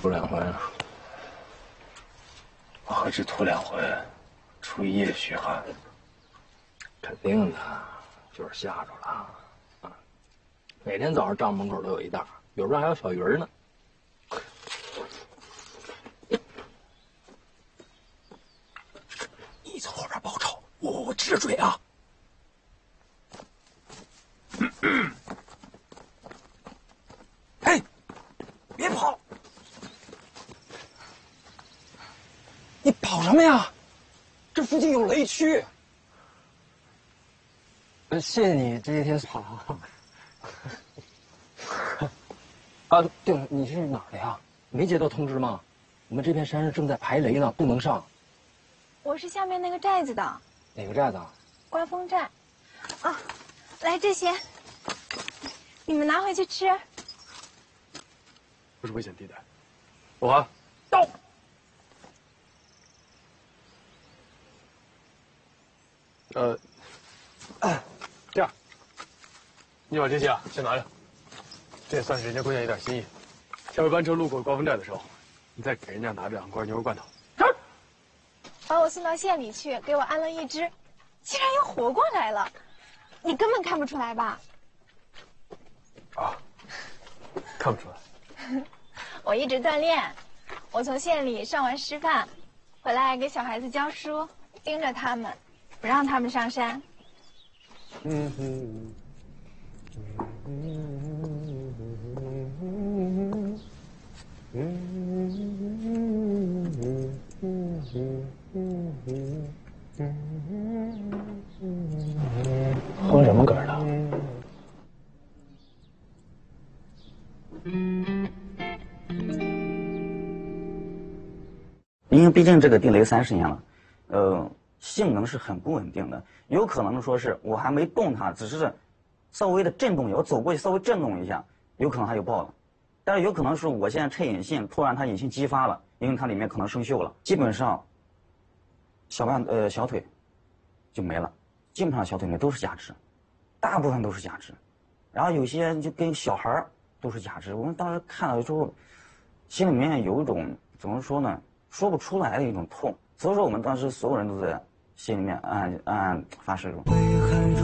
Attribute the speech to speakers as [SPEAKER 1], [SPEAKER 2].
[SPEAKER 1] 吐2回了，我何止吐2回，出1夜虚汗。肯定的，就是吓着了啊！每天早上帐门口都有一袋，有时候还有小鱼儿呢。
[SPEAKER 2] 你从后边包抄，我接着追啊！哎，别跑！你跑什么呀？这附近有雷区。谢谢你这些天跑。啊，对了，你是哪儿的呀？没接到通知吗？我们这片山上正在排雷呢，不能上。
[SPEAKER 3] 我是下面那个寨子的。
[SPEAKER 2] 哪个寨子啊？
[SPEAKER 3] 关峰寨。啊，来这些，你们拿回去吃。
[SPEAKER 4] 不是危险地带。我到。这样，你把这些啊先拿着，这也算是人家关键一点心意。下回班车路过高峰寨的时候，你再给人家拿2罐牛肉罐头。
[SPEAKER 3] 把我送到县里去，给我安了一只，竟然又活过来了，你根本看不出来吧？
[SPEAKER 4] 啊，看不出来。
[SPEAKER 3] 我一直锻炼，我从县里上完师范，回来给小孩子教书，盯着他们，不让他们上山。
[SPEAKER 1] 哼什么歌呢？
[SPEAKER 5] 因为毕竟这个地雷30年了，性能是很不稳定的，有可能说是我还没动它，只是稍微的震动一下，我走过去稍微震动一下，有可能它就爆了。但是有可能是我现在拆引信，突然它引信激发了，因为它里面可能生锈了，基本上小腿就没了，基本上小腿没都是假肢，大部分都是假肢，然后有些就跟小孩都是假肢。我们当时看到之后，心里面有一种怎么说呢，说不出来的一种痛。所以说我们当时所有人都在心里面暗暗发誓中。